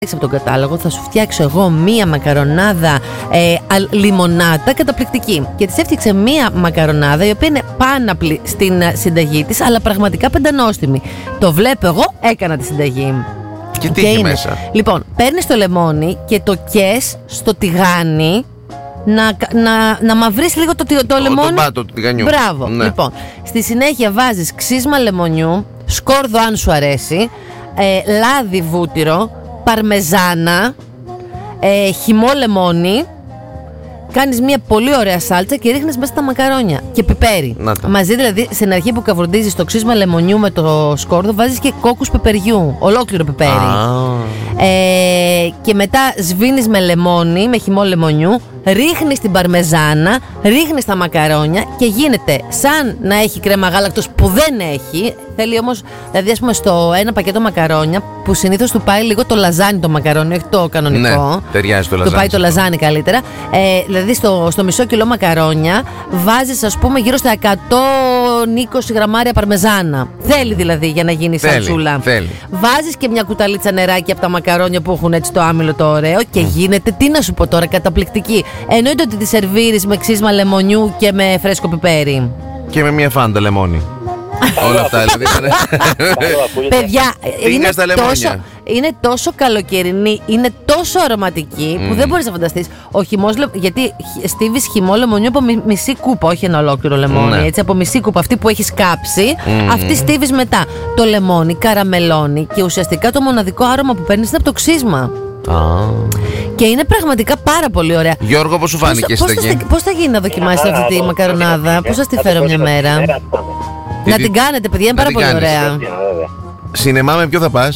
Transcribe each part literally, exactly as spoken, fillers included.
από τον κατάλογο, θα σου φτιάξω εγώ μία μακαρονάδα ε, α, λιμονάτα καταπληκτική. Και της έφτιαξε μία μακαρονάδα η οποία είναι πάναπλη στην συνταγή της, αλλά πραγματικά πεντανόστιμη. Το βλέπω εγώ, έκανα τη συνταγή. Και τι έχει μέσα? Λοιπόν, παίρνεις το λεμόνι και το κες στο τηγάνι να, να, να μαυρίσει λίγο το, το, το λεμόνι. Το πάτο του τηγανιού. Μπράβο. Ναι. Λοιπόν, στη συνέχεια βάζεις ξύσμα λεμονιού, σκόρδο αν σου αρέσει, ε, λάδι βούτυρο, παρμεζάνα, ε, χυμό λεμόνι. Κάνεις μια πολύ ωραία σάλτσα και ρίχνεις μέσα τα μακαρόνια. Και πιπέρι. Μαζί δηλαδή, στην αρχή που καβουρντίζεις το ξύσμα λεμονιού με το σκόρδο, βάζεις και κόκκους πεπεριού. Ολόκληρο πιπέρι. Ah. Ε, και μετά σβήνεις με λεμόνι, με χυμό λεμονιού. Ρίχνεις την παρμεζάνα, ρίχνεις τα μακαρόνια και γίνεται σαν να έχει κρέμα γάλακτος που δεν έχει. Θέλει όμως, δηλαδή, ας πούμε, στο ένα πακέτο μακαρόνια που συνήθως του πάει λίγο το λαζάνι το μακαρόνι, όχι το κανονικό. Ναι, ταιριάζει το λαζάνι. Του πάει το λαζάνι καλύτερα. Ε, δηλαδή, στο, στο μισό κιλό μακαρόνια βάζεις, ας πούμε, γύρω στα εκατόν είκοσι γραμμάρια παρμεζάνα. Θέλει δηλαδή για να γίνει σαλτσούλα. Βάζεις και μια κουταλίτσα νεράκι από τα μακαρόνια που έχουν έτσι το άμυλο το ωραίο και mm. γίνεται, τι να σου πω τώρα, καταπληκτική. Εννοείται ότι τη σερβίρεις με ξύσμα λεμονιού και με φρέσκο πιπέρι. Και με μια φάντα λεμόνι. Όλα αυτά δηλαδή. Παιδιά, είναι τόσο, είναι τόσο καλοκαιρινή, είναι τόσο αρωματική που mm. δεν μπορείς να φανταστείς. Ο χυμός, γιατί στίβεις χυμό λεμονιού από μισή κούπα, όχι ένα ολόκληρο λεμόνι. Mm. Έτσι, από μισή κούπα, αυτή που έχεις κάψει, mm. αυτή στίβεις μετά. Το λεμόνι καραμελώνει και ουσιαστικά το μοναδικό άρωμα που παίρνεις είναι από το ξύσμα. Ah. Και είναι πραγματικά πάρα πολύ ωραία. Γιώργο, πώς σου φάνηκε εσύ εκεί? Πώς θα γίνει να δοκιμάσεις αυτή τη μακαρονάδα? Πώς θα στη φέρω μια μέρα? Να την κάνετε, παιδιά, είναι πάρα πολύ ωραία. Σινεμά με ποιο θα πας?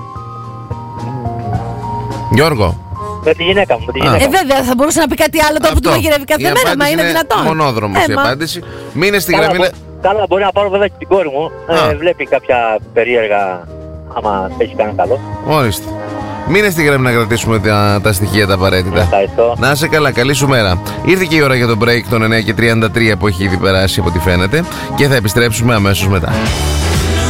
Γιώργο. Με τη γυναίκα μου. Ε, βέβαια, θα μπορούσε να πει κάτι άλλο τώρα που του μαγειρεύει κάθε μέρα, μα είναι δυνατόν. Μονόδρομος η απάντηση. Μείνε στην γραμμή. Καλά, μπορεί να πάρω βέβαια και την κόρη μου. Βλέπει κάποια περίεργα, άμα έχει κάνει καλό. Ορίστε. Μείνε στη γραμμή να κρατήσουμε τα, τα στοιχεία τα απαραίτητα. Ευχαριστώ. Να είσαι καλά, καλή σου μέρα. Ήρθε και η ώρα για το break των εννιά και τριάντα τρία που έχει ήδη περάσει από ό,τι φαίνεται και θα επιστρέψουμε αμέσως μετά.